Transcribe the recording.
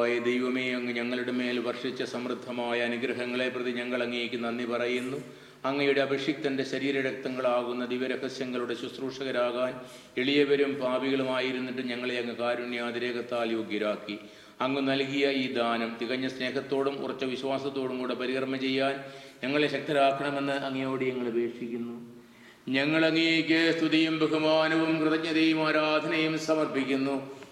പിതാവായ ദൈവമേ, അങ്ങ് ഞങ്ങളുടെ മേൽ വർഷിച്ച സമൃദ്ധമായ അനുഗ്രഹങ്ങളെ പ്രതി ഞങ്ങൾ അങ്ങേക്ക് നന്ദി പറയുന്നു. അങ്ങയുടെ അഭിഷിക്തൻ്റെ ശരീരരക്തങ്ങളാകുന്ന ദിവ്യരഹസ്യങ്ങളുടെ ശുശ്രൂഷകരാകാൻ എളിയവരും പാപികളുമായിരുന്നിട്ട് ഞങ്ങളെ അങ്ങ് കാരുണ്യാതിരേകത്താൽ യോഗ്യരാക്കി. അങ്ങ് നൽകിയ ഈ ദാനം തികഞ്ഞ സ്നേഹത്തോടും ഉറച്ച വിശ്വാസത്തോടും കൂടെ പരികർമ്മം ചെയ്യാൻ ഞങ്ങളെ ശക്തരാക്കണമെന്ന് അങ്ങയോട് ഞങ്ങൾ അപേക്ഷിക്കുന്നു. ഞങ്ങൾ അങ്ങേക്ക് സ്തുതിയും ബഹുമാനവും കൃതജ്ഞതയും ആരാധനയും സമർപ്പിക്കുന്നു.